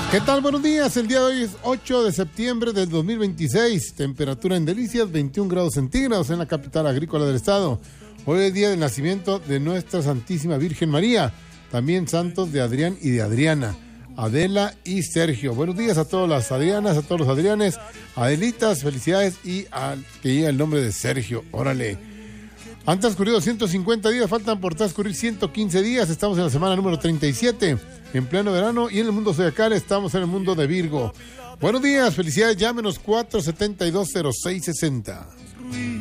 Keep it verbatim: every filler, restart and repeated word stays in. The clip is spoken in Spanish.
¿Qué tal? Buenos días. El día de hoy es ocho de septiembre del dos mil veintiséis. Temperatura en Delicias, veintiún grados centígrados en la capital agrícola del estado. Hoy es día del nacimiento de nuestra Santísima Virgen María. También santos de Adrián y de Adriana, Adela y Sergio. Buenos días a todas las Adrianas, a todos los Adrianes, Adelitas, felicidades y al que llega el nombre de Sergio. Órale. Han transcurrido ciento cincuenta días, faltan por transcurrir ciento quince días. Estamos en la semana número treinta y siete, en pleno verano, y en el mundo zodiacal estamos en el mundo de Virgo. Buenos días, felicidades, llámenos cuatro siete dos cero seis seis cero.